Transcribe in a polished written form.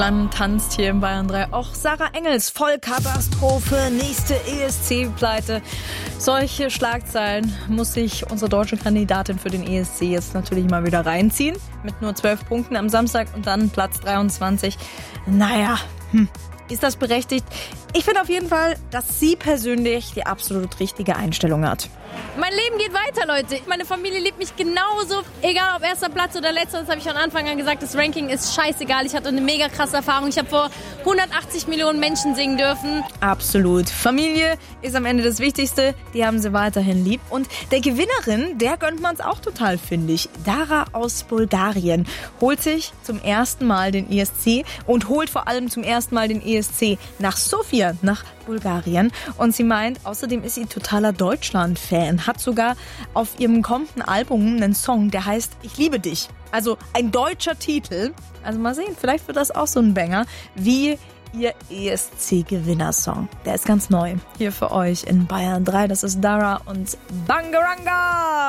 Dann tanzt hier in Bayern 3 auch Sarah Engels. Vollkatastrophe, nächste ESC-Pleite. Solche Schlagzeilen muss sich unsere deutsche Kandidatin für den ESC jetzt natürlich mal wieder reinziehen. Mit nur 12 Punkten am Samstag und dann Platz 23. Naja, ist das berechtigt? Ich finde auf jeden Fall, dass sie persönlich die absolut richtige Einstellung hat. Mein Leben geht weiter, Leute. Meine Familie liebt mich genauso. Egal ob erster Platz oder letzter, das habe ich von Anfang an gesagt. Das Ranking ist scheißegal. Ich hatte eine mega krasse Erfahrung. Ich habe vor 180 Millionen Menschen singen dürfen. Absolut. Familie ist am Ende das Wichtigste. Die haben sie weiterhin lieb. Und der Gewinnerin, der gönnt man es auch total, finde ich. Dara aus Bulgarien holt sich zum ersten Mal den ESC und holt vor allem zum ersten Mal den ESC nach Sofia, nach Bulgarien. Und sie meint, außerdem ist sie totaler Deutschland-Fan. Hat sogar auf ihrem kommenden Album einen Song, der heißt Ich liebe dich. Also ein deutscher Titel. Also mal sehen, vielleicht wird das auch so ein Banger wie ihr ESC-Gewinnersong. Der ist ganz neu. Hier für euch in Bayern 3. Das ist Dara und Bangaranga.